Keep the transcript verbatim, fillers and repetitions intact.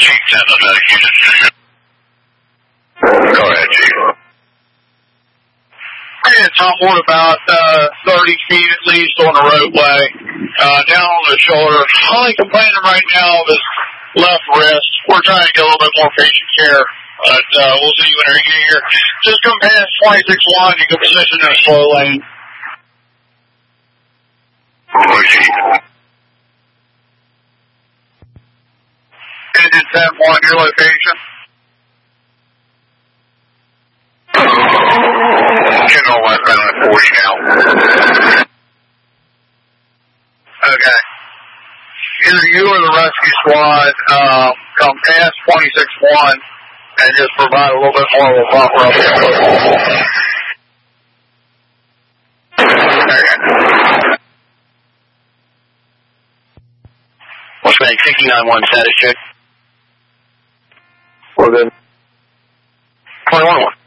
Chief, ten on medic unit. Go ahead, Chief. Yeah, Tom, what about uh, thirty feet at least on the roadway, uh, down on the shoulder. Only complaining right now of his left wrist. We're trying to get a little bit more patient care, but uh, we'll see when we get here. Just come past twenty-six one, you can position in a slow lane. Engine ten one, your location? General westbound at forty now. Okay. Either you or the rescue squad um, come past twenty-six one and just provide a little bit more of a buffer up there. Okay. Westbound sixty-nine one status check. Well then, twenty-one one.